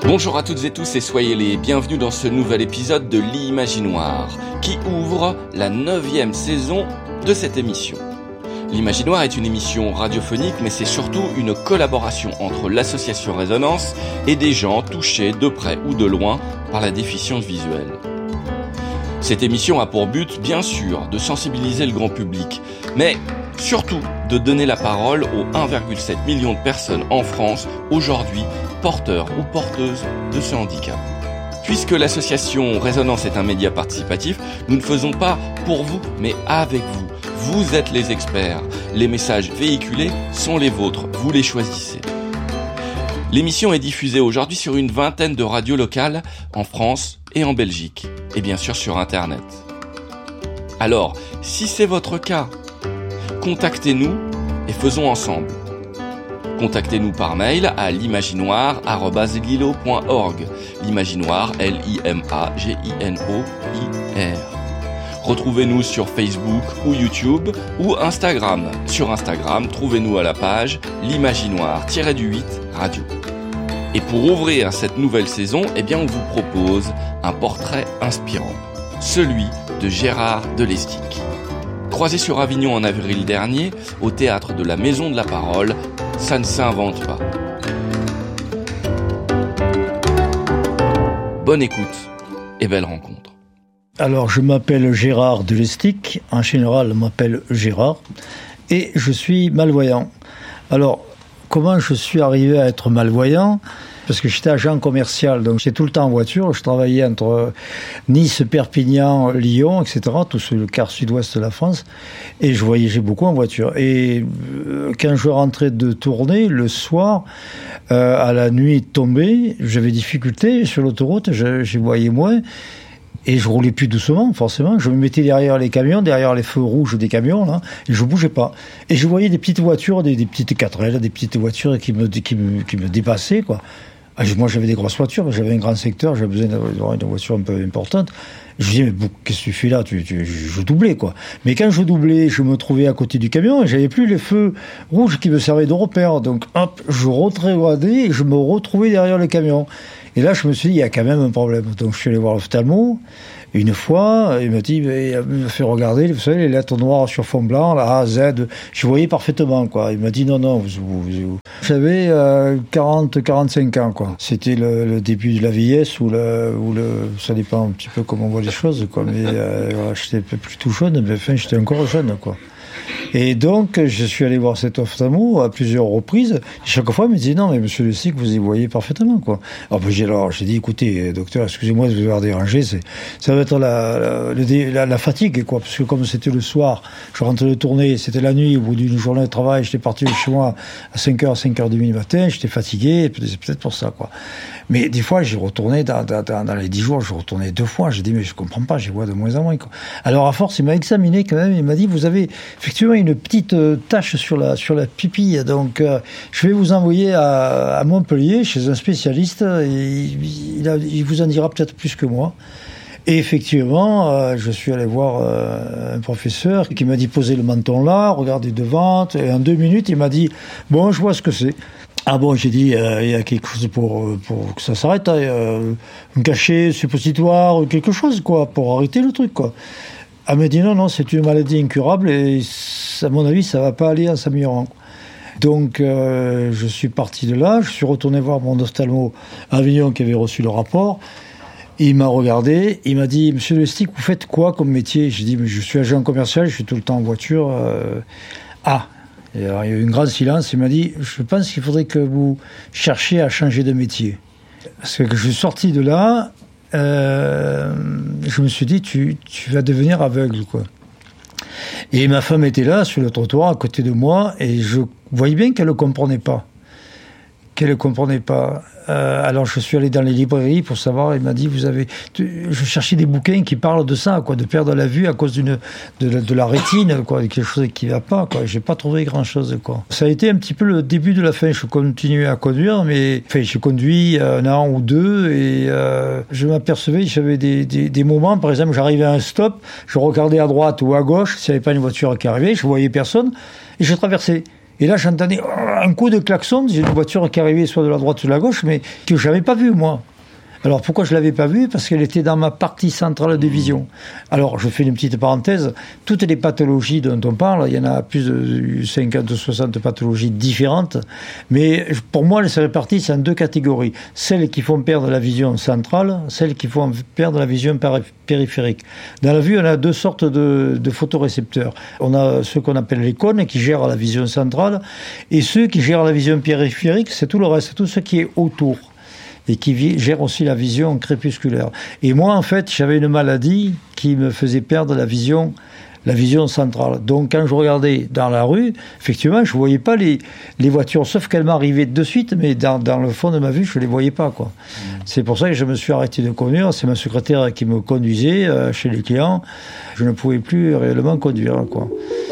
Bonjour à toutes et tous et soyez les bienvenus dans ce nouvel épisode de l'Imaginoire qui ouvre la 9e saison de cette émission. L'Imaginoire est une émission radiophonique mais c'est surtout une collaboration entre l'association Résonance et des gens touchés de près ou de loin par la déficience visuelle. Cette émission a pour but, bien sûr, de sensibiliser le grand public, mais surtout de donner la parole aux 1,7 million de personnes en France aujourd'hui porteurs ou porteuses de ce handicap. Puisque l'association Résonance est un média participatif, nous ne faisons pas pour vous, mais avec vous. Vous êtes les experts. Les messages véhiculés sont les vôtres. Vous les choisissez. L'émission est diffusée aujourd'hui sur une vingtaine de radios locales en France et en Belgique. Et bien sûr sur Internet. Alors, si c'est votre cas, contactez-nous et faisons ensemble. Contactez-nous par mail à l'imaginoire@lilo.org. L'Imaginoire, L-I-M-A-G-I-N-O-I-R. Retrouvez-nous sur Facebook ou YouTube ou Instagram. Sur Instagram, trouvez-nous à la page l'Imaginoire-8 Radio. Et pour ouvrir cette nouvelle saison, on vous propose un portrait inspirant. Celui de Gérard Delestic. Croisé sur Avignon en avril dernier, au théâtre de la Maison de la Parole, ça ne s'invente pas. Bonne écoute et belle rencontre. Alors, je m'appelle Gérard Delestic, en général, on m'appelle Gérard, et je suis malvoyant. Alors, comment je suis arrivé à être malvoyant ? Parce que j'étais agent commercial, donc j'étais tout le temps en voiture. Je travaillais entre Nice, Perpignan, Lyon, etc., tout le quart sud-ouest de la France. Et je voyageais beaucoup en voiture. Et quand je rentrais de tournée, le soir, à la nuit tombée, j'avais difficulté sur l'autoroute, j'y voyais moins. Et je roulais plus doucement, forcément. Je me mettais derrière les camions, derrière les feux rouges des camions, là, et je bougeais pas. Et je voyais des petites voitures, des petites 4L, des petites voitures qui me dépassaient, quoi. Moi, j'avais des grosses voitures, j'avais un grand secteur, j'avais besoin d'avoir une voiture un peu importante. Je me disais, mais qu'est-ce que tu fais là? Je doublais, quoi. Mais quand je doublais, je me trouvais à côté du camion et j'avais plus les feux rouges qui me servaient de repère. Donc, hop, je retrogradais et je me retrouvais derrière le camion. Et là, je me suis dit, il y a quand même un problème. Donc, je suis allé voir l'ophtalmo. Une fois, il m'a dit, il m'a fait regarder, vous savez, les lettres noires sur fond blanc, la A, Z, je voyais parfaitement, quoi. Il m'a dit, non, j'avais 45 ans, quoi. C'était le début de la vieillesse ou ça dépend un petit peu comment on voit les choses, quoi. Mais voilà, j'étais plus tout jeune, mais enfin, j'étais encore jeune, quoi. Et donc, je suis allé voir cet ophtalmo à plusieurs reprises. Et chaque fois, il me disait, non, mais monsieur Delestic, vous y voyez parfaitement, quoi. Alors, j'ai dit, écoutez, docteur, excusez-moi de vous avoir dérangé, ça va être la fatigue, quoi. Parce que comme c'était le soir, je rentrais de tournée, c'était la nuit, au bout d'une journée de travail, j'étais parti de chez moi à 5h, 5h30 du matin, j'étais fatigué, c'est peut-être pour ça, quoi. Mais des fois, j'y retournais, dans les 10 jours, je retournais 2 fois. J'ai dit, mais je comprends pas, j'y vois de moins en moins, quoi. Alors, à force, il m'a examiné quand même, il m'a dit, vous avez effectivement une petite tache sur la pupille, donc je vais vous envoyer à Montpellier, chez un spécialiste, et il vous en dira peut-être plus que moi. Et effectivement, je suis allé voir un professeur qui m'a dit, posez le menton là, regardez devant, et en 2 minutes, il m'a dit, bon, je vois ce que c'est. Ah bon, j'ai dit, il y a quelque chose pour que ça s'arrête, un cachet suppositoire, quelque chose, quoi, pour arrêter le truc, quoi. Elle m'a dit, non, c'est une maladie incurable et à mon avis, ça va pas aller en s'améliorant. Donc, je suis parti de là, je suis retourné voir mon ophtalmo à Avignon qui avait reçu le rapport. Il m'a regardé, il m'a dit, monsieur Delestic, vous faites quoi comme métier? J'ai dit, mais je suis agent commercial, je suis tout le temps en voiture. Et alors, il y a eu un grand silence. Il m'a dit, je pense qu'il faudrait que vous cherchiez à changer de métier. Parce que je suis sorti de là, je me suis dit, tu vas devenir aveugle, quoi. Et ma femme était là, sur le trottoir, à côté de moi, et je voyais bien qu'elle ne comprenait pas. Alors je suis allé dans les librairies pour savoir, il m'a dit, je cherchais des bouquins qui parlent de ça, quoi, de perdre la vue à cause de la rétine, quoi, quelque chose qui va pas, quoi. J'ai pas trouvé grand chose, quoi. Ça a été un petit peu le début de la fin. Je continuais à conduire, mais, enfin, j'ai conduit 1 an ou 2 et, je m'apercevais, j'avais des moments, par exemple, j'arrivais à un stop, je regardais à droite ou à gauche, s'il n'y avait pas une voiture qui arrivait, je voyais personne, et je traversais. Et là, j'entendais un coup de klaxon, une voiture qui arrivait soit de la droite ou de la gauche, mais que je n'avais pas vu, moi. Alors pourquoi je ne l'avais pas vue ? Parce qu'elle était dans ma partie centrale de vision. Alors je fais une petite parenthèse, toutes les pathologies dont on parle, il y en a plus de 50-60 pathologies différentes, mais pour moi elles se répartissent en deux catégories. Celles qui font perdre la vision centrale, celles qui font perdre la vision périphérique. Dans la vue, on a deux sortes de photorécepteurs. On a ceux qu'on appelle les cônes qui gèrent la vision centrale, et ceux qui gèrent la vision périphérique, c'est tout le reste, tout ce qui est autour, et qui gère aussi la vision crépusculaire. Et moi, en fait, j'avais une maladie qui me faisait perdre la vision centrale. Donc, quand je regardais dans la rue, effectivement, je ne voyais pas les voitures, sauf qu'elles m'arrivaient de suite, mais dans le fond de ma vue, je ne les voyais pas, quoi. C'est pour ça que je me suis arrêté de conduire. C'est ma secrétaire qui me conduisait chez les clients. Je ne pouvais plus réellement conduire, quoi.